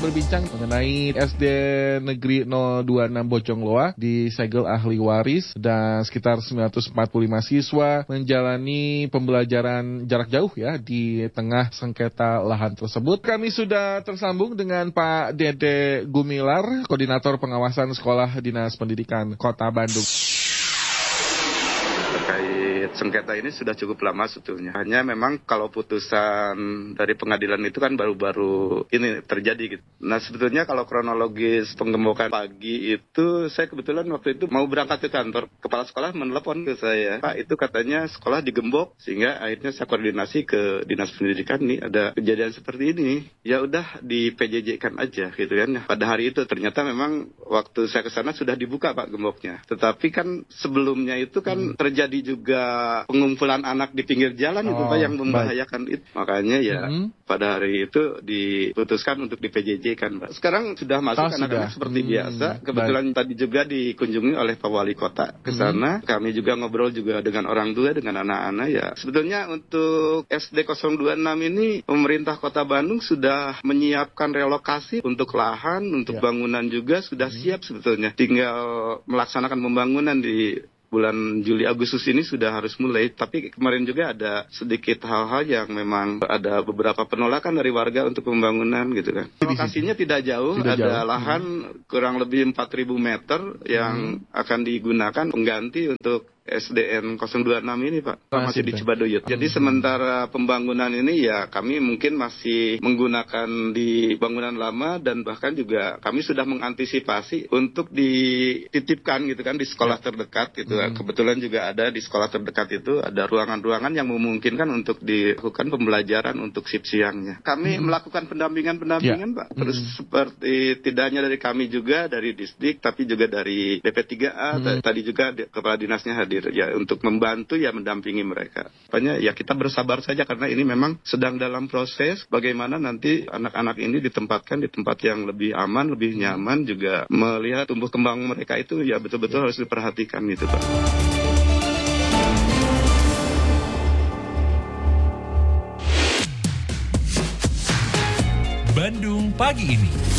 berbincang mengenai SD Negeri 026 Bojongloa disegel ahli waris dan sekitar 945 siswa menjalani pembelajaran jarak jauh ya di tengah sengketa lahan tersebut. Kami sudah tersambung dengan Pak Dede Gumilar, Koordinator Pengawasan Sekolah Dinas Pendidikan Kota Bandung. Terkait sengketa ini sudah cukup lama sebetulnya. Hanya memang kalau putusan dari pengadilan itu kan baru-baru ini terjadi gitu. Nah sebetulnya kalau kronologis penggembokan pagi itu saya kebetulan waktu itu mau berangkat ke kantor. Kepala sekolah menelepon ke saya, Pak itu katanya sekolah digembok, sehingga akhirnya saya koordinasi ke Dinas Pendidikan nih ada kejadian seperti ini. Ya udah di PJJ-kan aja gitu kan. Pada hari itu ternyata memang waktu saya ke sana sudah dibuka Pak gemboknya. Tetapi kan sebelumnya itu kan terjadi juga pengumpulan anak di pinggir jalan itu Pak yang membahayakan itu. Makanya ya pada hari itu diputuskan untuk di PJJ kan Pak. Sekarang sudah masuk anak-anak seperti biasa. Kebetulan tadi juga dikunjungi oleh Pak Wali Kota ke sana. Kami juga ngobrol juga dengan orang tua, dengan anak-anak ya. Sebetulnya untuk SD 026 ini pemerintah Kota Bandung sudah menyiapkan relokasi untuk lahan, untuk bangunan juga sudah siap sebetulnya. Tinggal melaksanakan pembangunan di bulan Juli Agustus ini sudah harus mulai, tapi kemarin juga ada sedikit hal-hal yang memang ada beberapa penolakan dari warga untuk pembangunan gitu kan. Lokasinya tidak jauh, ada lahan kurang lebih 4.000 meter yang akan digunakan pengganti untuk SDN 026 ini Pak, masih di Cibaduyut. Jadi sementara pembangunan ini ya kami mungkin masih menggunakan di bangunan lama dan bahkan juga kami sudah mengantisipasi untuk dititipkan gitu kan di sekolah terdekat gitu. Kebetulan juga ada di sekolah terdekat itu ada ruangan-ruangan yang memungkinkan untuk dilakukan pembelajaran untuk shift siangnya. Kami melakukan pendampingan Pak. Terus seperti tidak hanya dari kami juga, dari Disdik tapi juga dari BP3A, tadi juga Kepala Dinasnya hadir ya untuk membantu ya mendampingi mereka. Makanya ya kita bersabar saja karena ini memang sedang dalam proses bagaimana nanti anak-anak ini ditempatkan di tempat yang lebih aman, lebih nyaman, juga melihat tumbuh kembang mereka itu ya betul-betul harus diperhatikan gitu Pak. Bandung Pagi Ini.